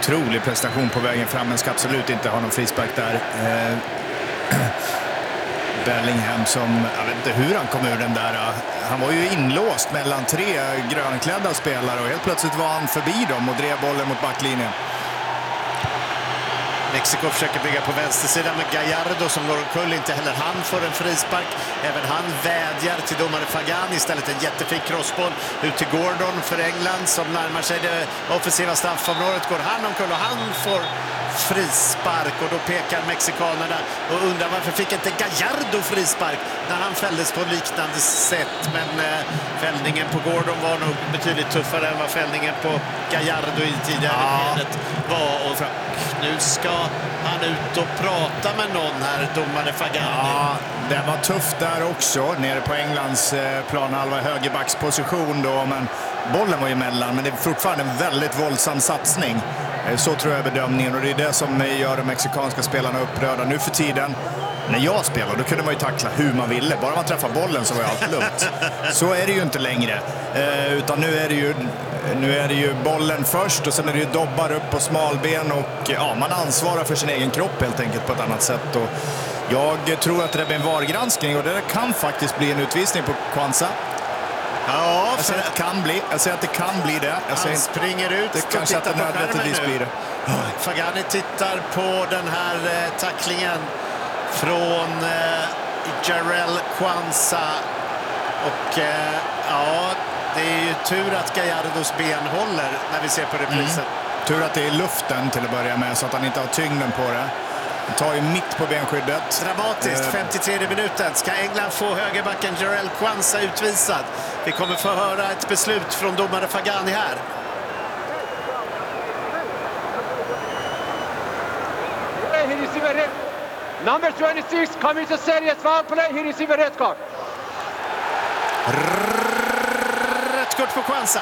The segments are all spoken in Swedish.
otrolig prestation på vägen fram, men ska absolut inte ha någon frispark där. Bellingham som, jag vet inte hur han kom ur den där. Han var ju inlåst mellan 3 grönklädda spelare och helt plötsligt var han förbi dem och drev bollen mot backlinjen. Mexiko försöker bygga på vänstersidan med Gallardo som går omkull, inte heller han får en frispark. Även han vädjar till domare Fagani, istället en jättefin crossboll ut till Gordon för England som närmar sig det offensiva straffområdet. Går han omkull och han får frispark och då pekar mexikanerna och undrar varför fick inte Gallardo frispark när han fälldes på liknande sätt. Men fällningen på Gordon var nog betydligt tuffare än vad fällningen på Gallardo i tidigare skedet var. Och nu ska han ut och prata med någon här, domare Fagani. Ja, det var tufft där också, nere på Englands planhalva, högerbacksposition då, men bollen var ju emellan, men det är fortfarande en väldigt våldsam satsning. Så tror jag bedömningen, och det är det som gör de mexikanska spelarna upprörda nu för tiden. När jag spelade, då kunde man ju tackla hur man ville. Bara man träffar bollen så var ju allt lugnt. Så är det ju inte längre. Utan nu är det ju bollen först och sen är det ju dobbar upp på smalben och ja, man ansvarar för sin egen kropp helt enkelt på ett annat sätt. Och jag tror att det blir en VAR-granskning och det kan faktiskt bli en utvisning på Kwanza. Ja, jag säger att det kan bli det. Han springer ut. Det kanske att det nödvändigtvis blir det. Fagani tittar på den här tacklingen från Jarell Kwanza. Och ja, det är ju tur att Gallardos ben håller när vi ser på reprisen. Tur att det är luften till att börja med så att han inte har tyngden på det. Han tar ju mitt på benskyddet. Dramatiskt, 53 minuten. Ska England få högerbacken Jarell Kwanza utvisad? Vi kommer få höra ett beslut från domare Fagani här. Number 26 commits a serious foul play. He received a red card. Rött kort på Kwanza.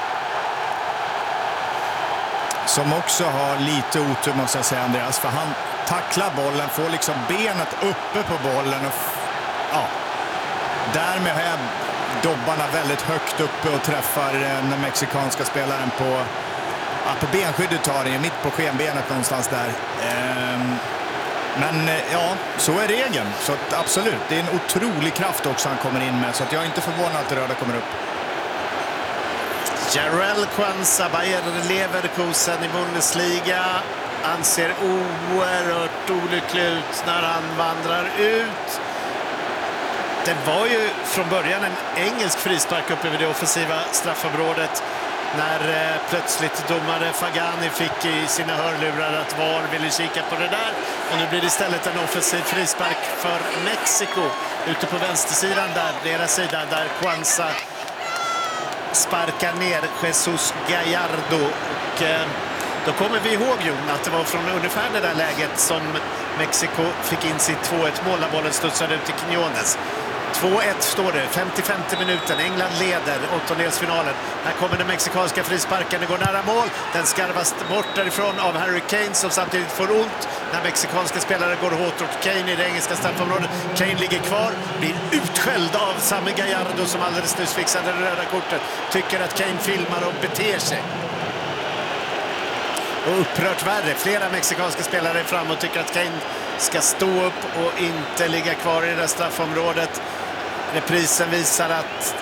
Som också har lite otur måste jag säga, Andreas, för han tacklar bollen, får liksom benet uppe på bollen och ja, därmed har dobbarna väldigt högt uppe och träffar den mexikanska spelaren på benskyddet, tar det mitt på skenbenet någonstans där. Men ja, så är regeln. Så att, absolut, det är en otrolig kraft också han kommer in med, så att jag är inte förvånad att det röda kommer upp. Jarell Kwanza, Bayer Leverkusen i Bundesliga. Han ser oerhört olycklig ut när han vandrar ut. Det var ju från början en engelsk frispark uppe vid det offensiva straffområdet när plötsligt domare Fagani fick i sina hörlurar att VAR ville kika på det där. Och nu blir det istället en offensiv frispark för Mexiko ute på vänstersidan där, deras sida, där Kwanza sparkar ner Jesus Gallardo. Och då kommer vi ihåg, Jon, att det var från ungefär det där läget som Mexiko fick in sitt 2-1-mål när bollen studsade ut i Quiñones. 2-1 står det, 55 minuten. England leder åttondelsfinalen. Här kommer den mexikanska frisparken, det går nära mål. Den skarvas bort därifrån av Harry Kane som samtidigt får ont när mexikanska spelare går hårt åt Kane i det engelska straffområdet. Kane ligger kvar, blir utskälld av Sami Gallardo som alldeles nyss fixade det röda kortet. Tycker att Kane filmar och beter sig. Och upprört värre, flera mexikanska spelare är fram och tycker att Kane ska stå upp och inte ligga kvar i det där straffområdet. Reprisen visar att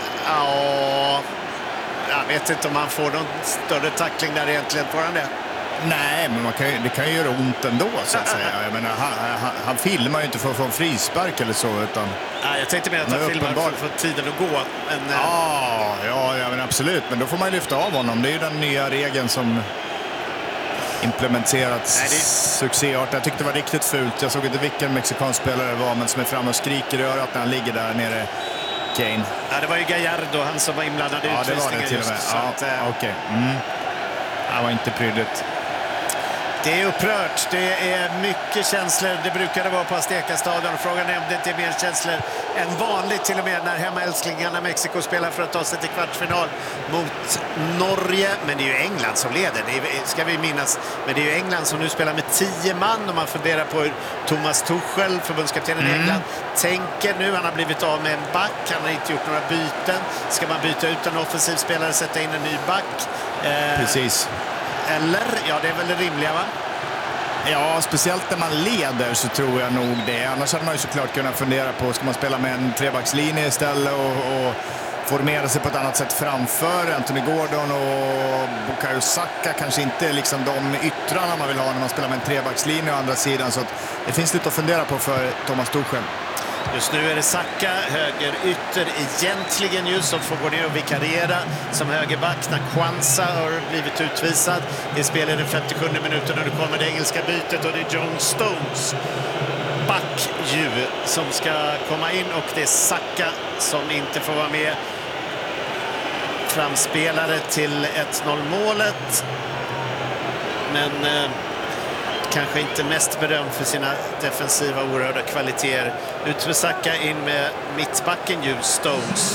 jag vet inte om han får någon större tackling där egentligen. Får han det? Nej, men det kan ju göra ont ändå så att säga. Jag menar, han filmar ju inte för att få en frispark eller så, utan... Nej, jag tänkte mer att han filmar för att få tiden att gå. Men, ja, men absolut. Men då får man ju lyfta av honom. Det är ju den nya regeln som implementerats succéart. Jag tyckte det var riktigt fult. Jag såg inte vilken mexikansk spelare det var, men som är framme och skriker i örat när han ligger där nere, Kane. Ja, det var ju Gallardo, han som var inblandad i utvisningen. Ja, det var det till och med. Ja, okej. Han var inte prydligt. Det är upprört, det är mycket känslor. Det brukade vara på Azteca-stadion. Frågan är om det inte är mer känslor än vanligt till och med när hemmaälsklingarna Mexiko spelar för att ta sig till kvartsfinal mot Norge. Men det är ju England som leder, det ska vi minnas. Men det är ju England som nu spelar med 10 man och man funderar på hur Thomas Tuchel, förbundskaptenen i England, tänker nu. Han har blivit av med en back, han har inte gjort några byten. Ska man byta ut en offensiv spelare och sätta in en ny back? Precis. Eller? Ja, det är väl det rimliga, va? Ja, speciellt när man leder så tror jag nog det. Annars hade man ju såklart kunnat fundera på, ska man spela med en trebackslinje istället och formera sig på ett annat sätt framför Anthony Gordon och Bukayo Saka. Kanske inte liksom de yttrarna man vill ha när man spelar med en trebackslinje å andra sidan. Så att det finns lite att fundera på för Thomas Tuchel. Just nu är det Saka, höger ytter egentligen just, som får gå ner och vikariera som högerback när Kwanza har blivit utvisad. Det spelar den 57 minuten och det kommer det engelska bytet och det är John Stones, back som ska komma in, och det är Saka som inte får vara med. Framspelare till 1-0-målet. Men kanske inte mest berömd för sina defensiva oerhörda kvaliteter. Ut för Saka, in med mittbacken Stones.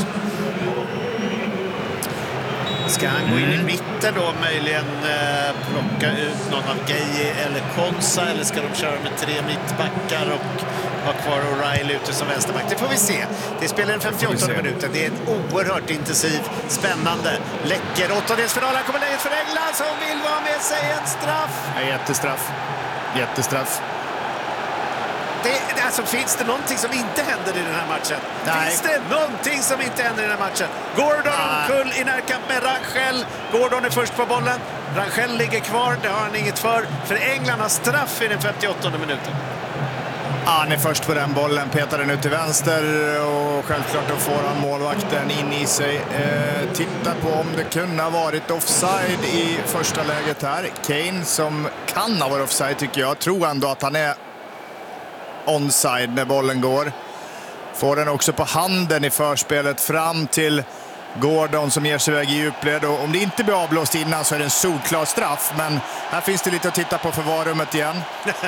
Ska han gå in i mitten då, möjligen plocka ut någon av Gueye eller Konsa, eller ska de köra med 3 mittbackar och ha kvar O'Reilly ute som vänsterback? Det får vi se. Det spelar den 58 minuten. Det är ett oerhört intensiv, spännande, läcker åttondelsfinal. Här kommer läget för England som vill vara med sig en straff. Jättestraff. Alltså, finns det någonting som inte händer i den här matchen? Nej. Finns det någonting som inte händer i den här matchen? Gordon omkull i närkamp med Rangel. Gordon är först på bollen. Rangel ligger kvar, det har han inget för England har straff i den 58 minuten. Han är först på den bollen, petar den ut till vänster och självklart då får han målvakten in i sig. Titta på om det kunde ha varit offside i första läget här. Kane, som kan ha varit offside tycker jag, tror ändå att han är onside när bollen går. Får den också på handen i förspelet fram till Gordon som ger sig iväg i djupled. Och om det inte blir avblåst innan så är det en solklar straff, men här finns det lite att titta på för varummet igen.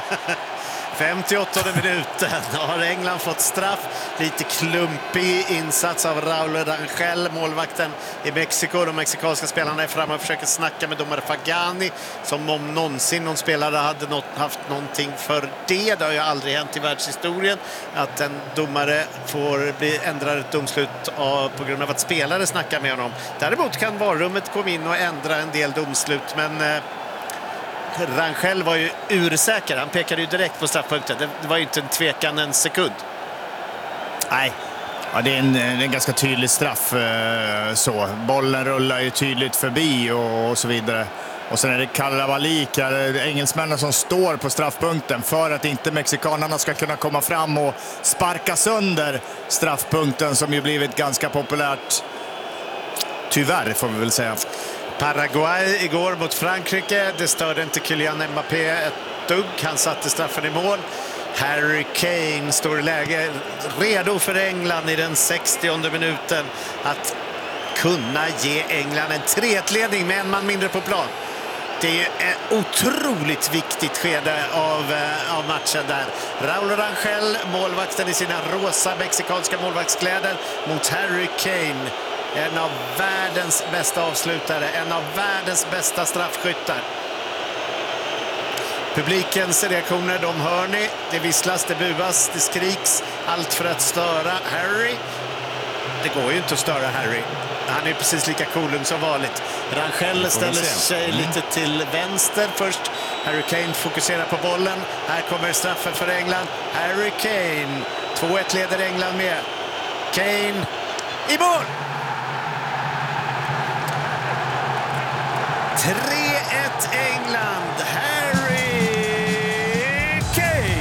58 minuten har England fått straff. Lite klumpig insats av Raúl Rangel, målvakten i Mexiko. De mexikanska spelarna är framme och försöker snacka med domare Fagani, som om någonsin någon spelare hade haft någonting för det. Det har ju aldrig hänt i världshistorien att en domare får bli ändrad ett domslut på grund av att spelare snackar med honom. Däremot kan varummet komma in och ändra en del domslut, men Rangel var ju ursäker. Han pekade ju direkt på straffpunkten. Det var ju inte en tvekan en sekund. Nej, ja, det är en ganska tydlig straff. Så. Bollen rullar ju tydligt förbi och så vidare. Och sen är det Karavallik, engelsmännen som står på straffpunkten för att inte mexikanerna ska kunna komma fram och sparka sönder straffpunkten, som ju blivit ganska populärt. Tyvärr får vi väl säga. Paraguay igår mot Frankrike. Det störde inte Kylian Mbappé ett dugg. Han satte straffen i mål. Harry Kane står i läge redo för England i den 60:e minuten att kunna ge England en 3-1-ledning med en man mindre på plan. Det är ett otroligt viktigt skede av matchen där. Raúl Rangel, målvakten i sina rosa mexikanska målvaktskläder, mot Harry Kane. En av världens bästa avslutare, en av världens bästa straffskyttar. Publikens reaktioner, de hör ni. Det visslas, det buas, det skriks. Allt för att störa Harry. Det går ju inte att störa Harry. Han är precis lika cool som vanligt. Rangel ställer sig lite till vänster först. Harry Kane fokuserar på bollen. Här kommer straffen för England. Harry Kane. 2-1 leder England med. Kane i mål! 3-1 England. Harry Kane.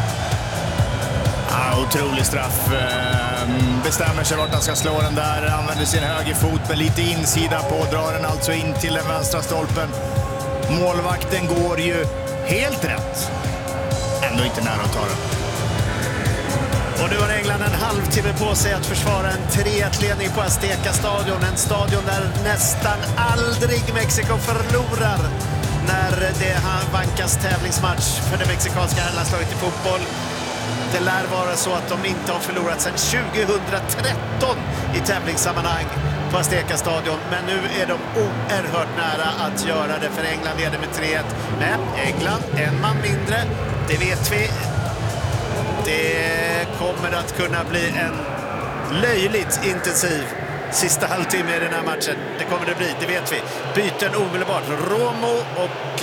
Ja, otrolig straff. Bestämmer sig vart han ska slå den där. Använder sin högerfot med lite insida på. Drar den alltså in till den vänstra stolpen. Målvakten går ju helt rätt. Ändå inte nära att ta den. Och nu har England en halvtimme på sig att försvara en 3-1-ledning på Azteca-stadion. En stadion där nästan aldrig Mexiko förlorar när det vankas tävlingsmatch för det mexikanska herrlandslaget i fotboll. Det lär vara så att de inte har förlorat sedan 2013 i tävlingssammanhang på Azteca-stadion. Men nu är de oerhört nära att göra det, för England leder med 3-1. Men England, en man mindre, det vet vi. Det kommer att kunna bli en löjligt intensiv sista halvtimme i den här matchen. Det kommer det bli, det vet vi. Byten omedelbart. Romo och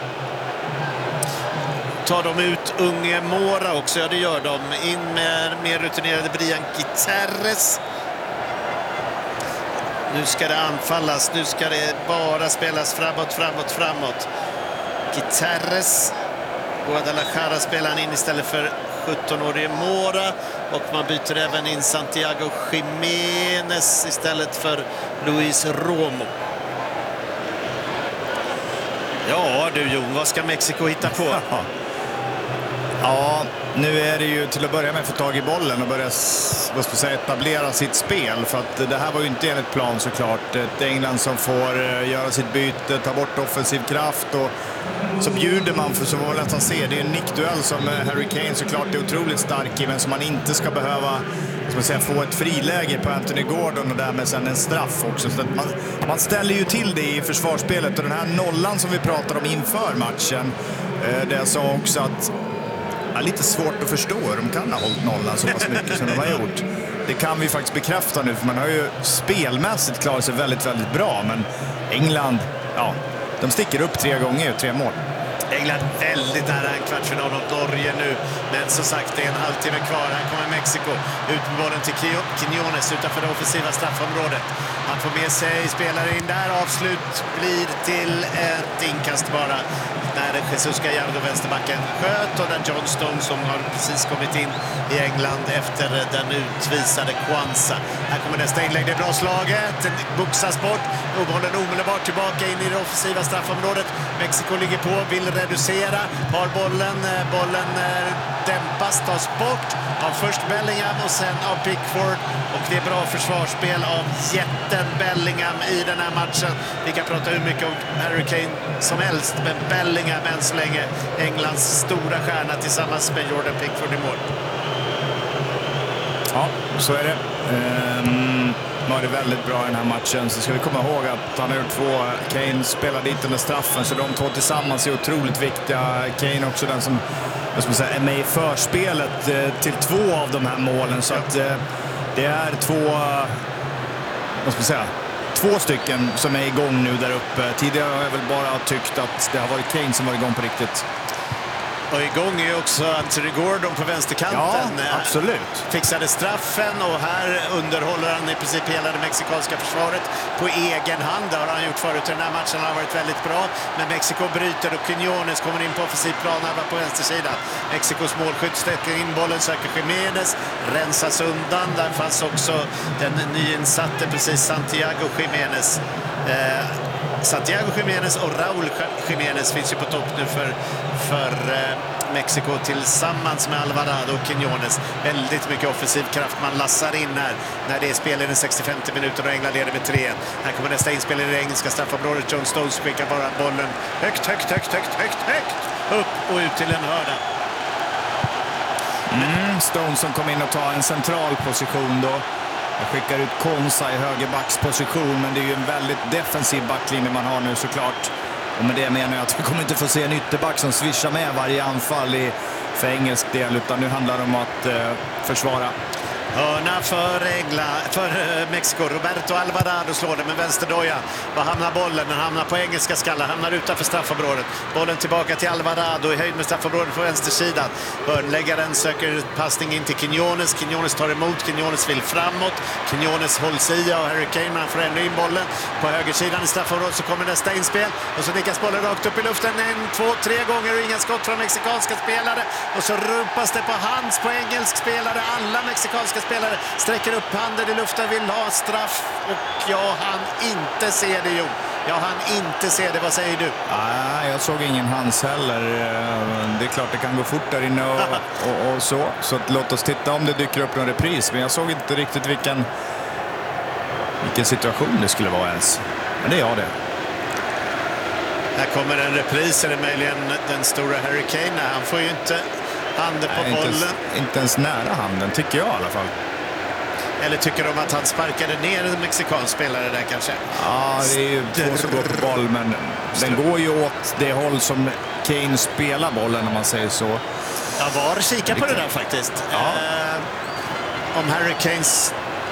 tar de ut unge Mora också? Ja, det gör de. In med mer rutinerade Brian Gutierrez. Nu ska det anfallas. Nu ska det bara spelas framåt. Gutierrez. Guadalajara spelar han in istället för 17-årige Mora. Och man byter även in Santiago Jiménez istället för Luis Romo. Ja du Jon, vad ska Mexiko hitta på? Ja, nu är det ju till att börja med att få tag i bollen och börja etablera sitt spel. För att det här var ju inte enligt plan såklart. Ett England som får göra sitt byte, ta bort offensiv kraft och så bjuder man för, så får man nästan se. Det är en nickduell som Harry Kane såklart är otroligt stark i, men som man inte ska behöva få ett friläge på Anthony Gordon och därmed sen en straff också. Så att man ställer ju till det i försvarsspelet och den här nollan som vi pratar om inför matchen, det jag sa också att lite svårt att förstå hur de kan ha hållit nollan så pass mycket som de har gjort. Det kan vi faktiskt bekräfta nu, för man har ju spelmässigt klarat sig väldigt, väldigt bra. Men England, ja, de sticker upp 3 gånger och 3 mål. England väldigt nära en kvartsfinal mot Norge nu. Men som sagt, det är en halvtimme kvar. Här kommer Mexiko. Ut med bollen till Quiñones utanför det offensiva straffområdet. Han får med sig spelare in där. Avslut blir till ett inkast bara. När Jesus Gallardo, vänsterbacken, sköt och där John Stones som har precis kommit in i England efter den utvisade Kwanza. Här kommer nästa inlägg. Det är bra slaget. Boxas bort. Och bollen omedelbart tillbaka in i det offensiva straffområdet. Mexiko ligger på, vill reducera. Har bollen. Bollen dämpas, tas bort av först Bellingham och sen av Pickford. Och det är bra försvarsspel av jätten Bellingham i den här matchen. Vi kan prata hur mycket om Harry Kane som helst, men Bellingham än så länge Englands stora stjärna tillsammans med Jordan Pickford i mål. Ja, så är det. Var det väldigt bra i den här matchen. Så ska vi komma ihåg att han har gjort 2. Kane spelar dit den där straffen, så de 2 tillsammans är otroligt viktiga. Kane också den som är med i förspelet till 2 av de här målen. Så att det är 2 stycken som är igång nu där uppe. Tidigare har jag väl bara tyckt att det har varit Kane som var igång på riktigt. Och igång är också Anthony Gordon på vänsterkanten. Ja, absolut. Fixade straffen och här underhåller han i princip hela det mexikanska försvaret på egen hand. Det har han gjort förut i den här matchen. Han har varit väldigt bra. Men Mexiko bryter och Quiñones kommer in på offensiv plan på vänstersidan. Mexikos målskytt stäcker in bollen, söker Jiménez. Rensas undan. Där fanns också den nyinsatte precis Santiago Jiménez. Santiago Jiménez och Raúl Jiménez finns ju på topp nu för Mexiko tillsammans med Alvarado och Quiñones. Väldigt mycket offensiv kraft man lassar in här när det är spel i den 65 minuten och England leder med 3. Här kommer nästa inspel i det engelska straffområdet. John Stones skickar bara bollen högt upp och ut till en hörna. Stones som kom in och tar en central position då. Jag skickar ut Konsa i högerbacksposition, men det är ju en väldigt defensiv backlinje man har nu såklart. Och med det menar jag att vi kommer inte få se en ytterback som svischar med varje anfall för engelsk del, utan nu handlar det om att försvara. Hörna för Mexiko. Roberto Alvarado slår det med vänsterdoja. Var hamnar bollen? Den hamnar på engelska skallar. Hamnar utanför straffområdet. Bollen tillbaka till Alvarado i höjd med straffområdet på vänstersidan. Hörnläggaren söker passning in till Quiñones. Quiñones tar emot. Quiñones vill framåt. Quiñones hålls i av Harry Kane, men han får ändå in bollen. På högersidan i straffområdet så kommer nästa inspel. Och så nickas bollen rakt upp i luften 1, 2, 3 gånger och inga skott från mexikanska spelare. Och så rumpas det på hands på engelsk spelare. Alla mexikanska spelare sträcker upp handen i luften, vill ha straff, och jag hann inte se det, Jon. Jag hann inte se det. Vad säger du? Jag såg ingen hands heller. Det är klart det kan gå fort där inne och så. Så att låt oss titta om det dyker upp någon repris. Men jag såg inte riktigt vilken situation det skulle vara ens. Men det är jag det. Här kommer en repris, eller möjligen den stora Harry Kane. Han får ju inte handen på bollen. Inte ens nära handen, tycker jag i alla fall. Eller tycker de att han sparkade ner en mexikansk spelare där kanske? Ja, det är ju 2 som går på boll, men den går ju åt det håll som Kane spelar bollen, om man säger så. Jag var kika på det där faktiskt. Ja. Om Harry Kanes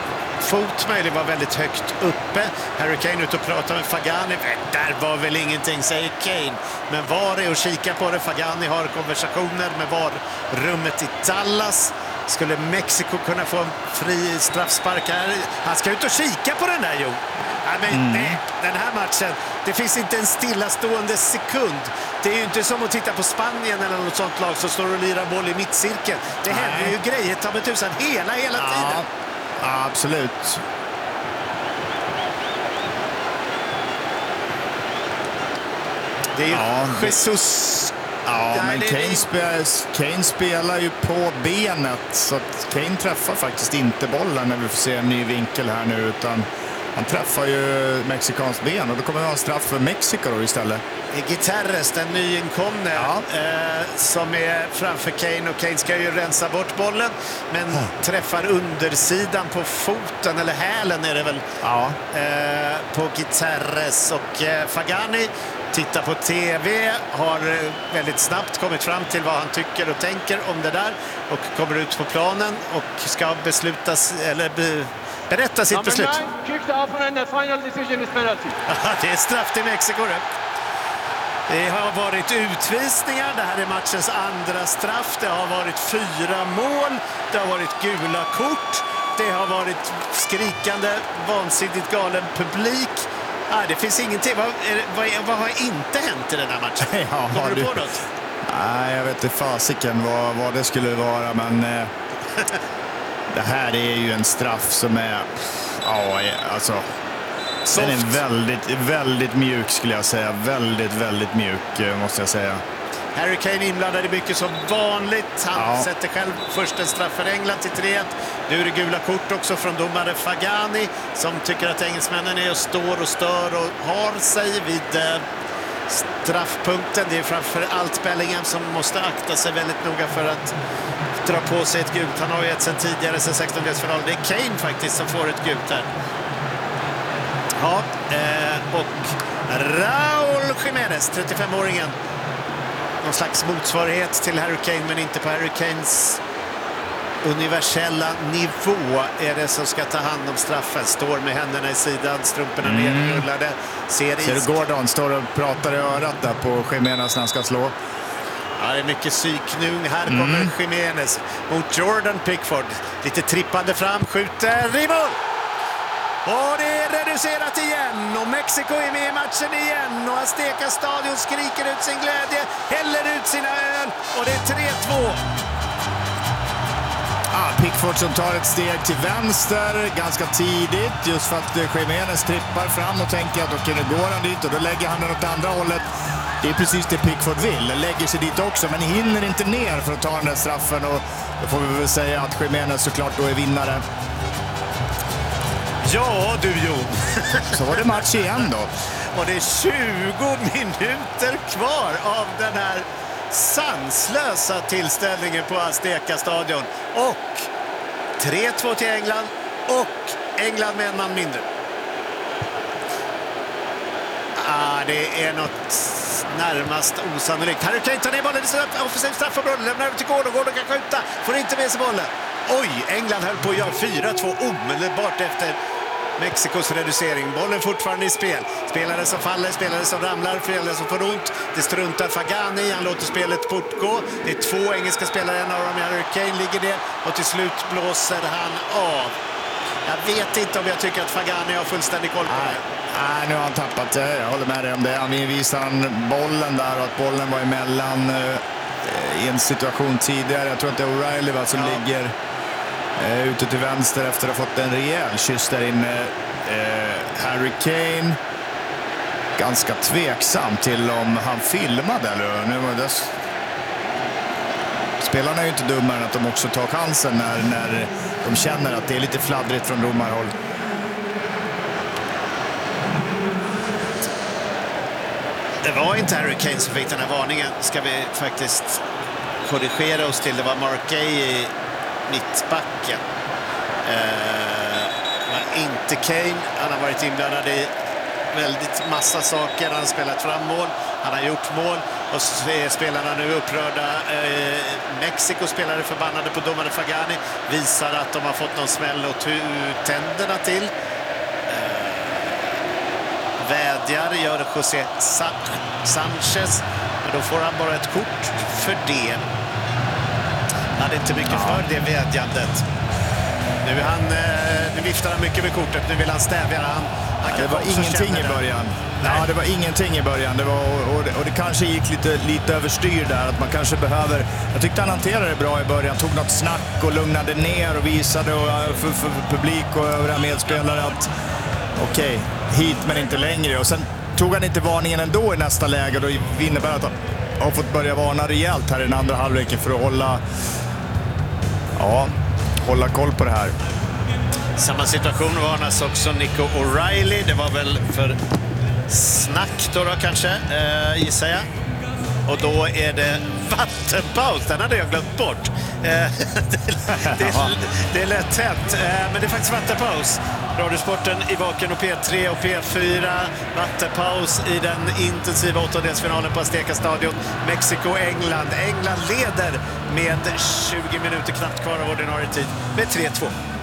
fot möjligen var väldigt högt uppe. Harry Kane ut och pratar med Fagani. Där var väl ingenting, säger Kane. Men VAR är och kika på det. Fagani har konversationer med VAR-rummet i Dallas. Skulle Mexiko kunna få en fri straffspark här? Han ska ut och kika på den där, jo. Nej, den här matchen, det finns inte en stillastående sekund. Det är ju inte som att titta på Spanien eller något sånt lag som står och lirar boll i mittcirkeln. Det händer ju grejer, ta med tusan, hela tiden. Ja, absolut. Det är ju Jesus. Ja, men Kane spelar ju på benet, så att Kane träffar faktiskt inte bollen när vi får se en ny vinkel här nu, utan han träffar ju Mexikans ben och då kommer vi ha en straff för Mexiko då istället. Gutierrez, den nyinkomne, som är framför Kane, och Kane ska ju rensa bort bollen men träffar undersidan på foten, eller hälen är det väl, på Gutierrez, och Fagani tittar på TV, har väldigt snabbt kommit fram till vad han tycker och tänker om det där och kommer ut på planen och ska berätta sitt beslut. Det är straff till Mexiko. Det har varit utvisningar. Det här är matchens andra straff. Det har varit 4 mål. Det har varit gula kort. Det har varit skrikande, vansinnigt galen publik. Det finns ingenting. Vad har inte hänt i den här matchen? Kommer du på något? Nej, jag vet inte fasiken vad det skulle vara, men det här är ju en straff som är alltså den är väldigt, väldigt mjuk skulle jag säga. Väldigt, väldigt mjuk måste jag säga. Harry Kane inblandad i mycket som vanligt. Han sätter själv först en straff för England till 3-1. Nu är det gula kort också från domare Fagani som tycker att engelsmännen är och står och stör och har sig vid straffpunkten. Det är framför allt Bellingham som måste akta sig väldigt noga för att dra på sig ett gult. Han har ju ett sen tidigare, sen 16-delsfinal. Det är Kane faktiskt som får ett gult här. Och Raúl Jiménez, 35-åringen. Någon slags motsvarighet till Harry Kane, men inte på Harry Kanes universella nivå är det som ska ta hand om straffen. Står med händerna i sidan, strumporna nerrullade. Ser du Gordon står och pratar i örat där på Jiménez när han ska slå. Ja, det är mycket psyknung. Här kommer Jiménez mot Jordan Pickford. Lite trippande fram, skjuter i mål! Och det är reducerat igen och Mexiko är med i matchen igen och Azteca stadion skriker ut sin glädje, häller ut sina öl och det är 3-2. Pickford som tar ett steg till vänster ganska tidigt just för att Jiménez trippar fram och tänker att okej, nu går han dit och då lägger han den åt andra hållet. Det är precis det Pickford vill, lägger sig dit också men hinner inte ner för att ta den där straffen och då får vi väl säga att Jiménez såklart då är vinnare. Ja du Jon. Så var det match igen då. Och det är 20 minuter kvar av den här sanslösa tillställningen på Azteca stadion. Och 3-2 till England och England med en man mindre. Det är något närmast osannolikt. Harry Kane tar ner bollen i offensiv straffområde, lämnar över till Gordon. Gordon kan skjuta, får inte med sig bollen. Oj, England höll på att göra 4-2 omedelbart efter Mexikos reducering. Bollen fortfarande i spel. Spelare som faller, spelare som ramlar, spelare som får ont. Det struntar Fagani, han låter spelet fortgå. Det är 2 engelska spelare, en av dem Harry Kane ligger det. Och till slut blåser han av. Jag vet inte om jag tycker att Fagani har fullständig koll på det. Nej, nu har han tappat det. Jag håller med dig om det. Han visar bollen där och att bollen var emellan i en situation tidigare. Jag tror att det är O'Reilly som ligger ute till vänster efter att ha fått en rejäl kyss där inne. Harry Kane ganska tveksam till om han filmade eller nu var det. Spelarna är ju inte dummare än att de också tar chansen när de känner att det är lite fladdrigt från domarhåll. Det var inte Harry Kane som fick den här varningen, ska vi faktiskt korrigera oss till. Det var Mark Gay i mittbacken. Inte Kane, han har varit inblandad i väldigt massa saker. Han har spelat fram mål, han har gjort mål och så är spelarna nu upprörda. Mexiko spelare förbannade på domare Fagani, visar att de har fått någon smäll och tänderna till. Vädjar gör José Sanchez, men då får han bara ett kort för det. Han hade inte mycket för det vädjandet. Nu viftar han mycket med kortet, nu vill han stävja han det var ingenting i början. Ja, det var ingenting i början. Det var, och det kanske gick lite överstyr där. Att man kanske behöver... Jag tyckte han hanterade det bra i början. Tog något snack och lugnade ner och visade för publik och övriga medspelare att okej, hit men inte längre. Och sen tog han inte varningen ändå i nästa läge. Då innebär att han har fått börja varna rejält här i den andra halvleken för att hålla koll på det här. Samma situation varnas också Nico O'Reilly. Det var väl för snack då kanske, gissar jag. Och då är det vattenpaus. Den hade jag glömt bort. Det är lätt hänt. Men det är faktiskt vattenpaus. Radiosporten i Vaken och P3 och P4. Vattenpaus i den intensiva åttondelsfinalen på Azteca Stadion. Mexiko-England. England leder med 20 minuter knappt kvar av ordinarie tid med 3-2.